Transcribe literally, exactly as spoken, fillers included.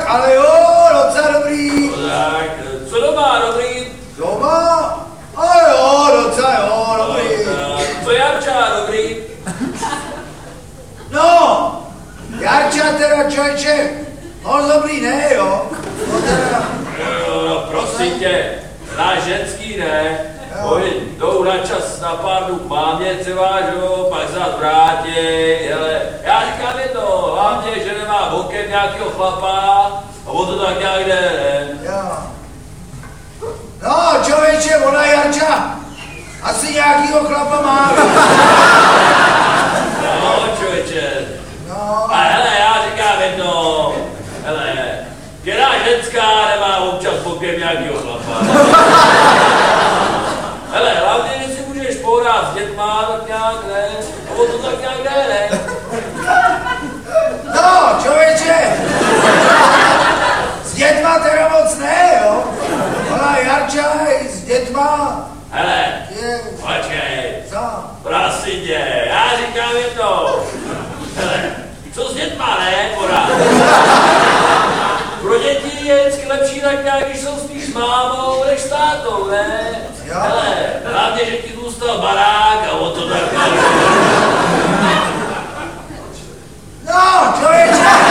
ale jo, docela dobrý. No tak, co doma, dobrý? Doma? A jo, docela jo, dobrý. No, tak, co Jarča, dobrý? No, Jarča teda člověče, on dobrý ne, jo. No teda. No, no, prosím tě, náš ženský ne. Oni jdou na čas na pár dnů k mámě třeba, že jo, pak se nás vrátí, hele, já říkám jedno, hlavně, že nemá bokem nějakýho chlapa a on to tak nějak jde, ne? Jo. No, člověče, ona Jarča asi nějakýho chlapa má. No, člověče. No. A hele, já říkám jedno, hele, která ženská nemá občas bokem nějakýho chlapa. Hele, hlavně, že si můžeš pohrát s dětma, tak nějak, ne? A on to tak nějak jde, ne? No, člověče, s dětma teda moc ne, jo. Ona Jarča i s dětma Hele, je... počkej, Co? prosím tě, já říkám jedno. Hele, co s dětma, ne, porád? Pro děti je vždycky lepší tak nějak, když jsou spíš s mámou, než s tátou, ne? Jo. Hele, hlavně, že ti zůstal barák a o to tak. No, člověče,